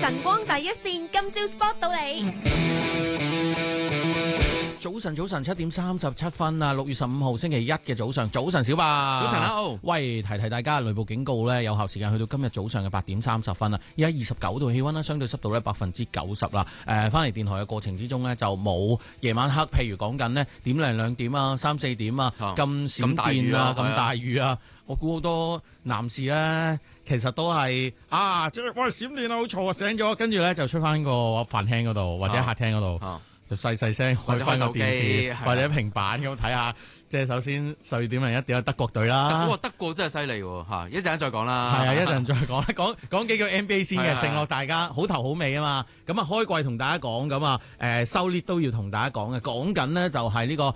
晨光第一線，今朝 spot 到你。 早晨7:37啊！6月15號星期一嘅早上，早晨小白， 早晨啊， 喂，提大家雷暴警告咧，有效時間去到今日早上嘅8:30啊！而家29度氣溫啦，相對濕度咧90%啦。翻嚟電台嘅過程之中咧，就冇夜晚黑，譬如講緊呢點零2點啊、3、4點啊，咁閃電啊、咁大雨啊，我估好多男士咧，其實都係即係哇閃電啊，好嘈啊，醒咗，跟住咧就出翻個飯廳嗰度或者客廳嗰度。就細聲開翻個電視或者平板咁睇下，即係首先瑞典人一定有德國隊啦。 德國真係犀利喎嚇！一陣間再講啦。 係啊，一陣再講啦，講幾句 NBA 先嘅，承諾大家好頭好尾啊嘛。咁啊開季同大家講咁啊，收列都要同大家講嘅，講緊呢就係呢個